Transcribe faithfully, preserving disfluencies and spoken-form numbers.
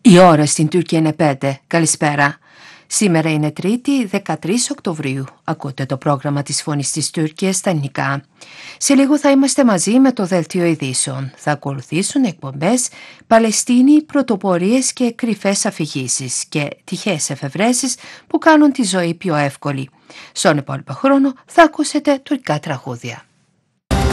Η ώρα στην Τουρκία είναι πέντε. Καλησπέρα. Σήμερα είναι Τρίτη, δεκατρείς Οκτωβρίου. Ακούτε το πρόγραμμα της Φωνής της Τουρκίας στα ελληνικά. Σε λίγο θα είμαστε μαζί με το Δελτίο Ειδήσεων. Θα ακολουθήσουν εκπομπές Παλαιστίνη, πρωτοπορίες και κρυφές αφηγήσεις και τυχαίες εφευρέσεις που κάνουν τη ζωή πιο εύκολη. Στον υπόλοιπο χρόνο θα ακούσετε τουρκικά τραγούδια.